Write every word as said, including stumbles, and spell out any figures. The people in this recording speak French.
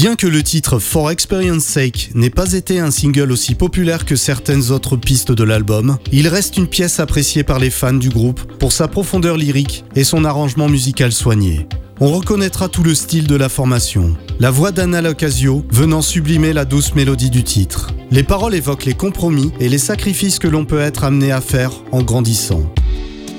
Bien que le titre For Experience Sake n'ait pas été un single aussi populaire que certaines autres pistes de l'album, il reste une pièce appréciée par les fans du groupe pour sa profondeur lyrique et son arrangement musical soigné. On reconnaîtra tout le style de la formation, la voix d'Anna Locasio venant sublimer la douce mélodie du titre. Les paroles évoquent les compromis et les sacrifices que l'on peut être amené à faire en grandissant.